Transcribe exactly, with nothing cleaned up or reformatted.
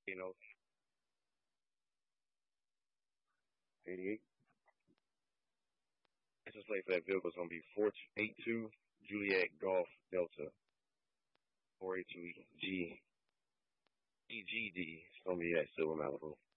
You know, eighty-eight. license plate for that vehicle is gonna be four eight two Juliet Golf Delta four eight two G E G D. It's gonna be at Silver Malibu.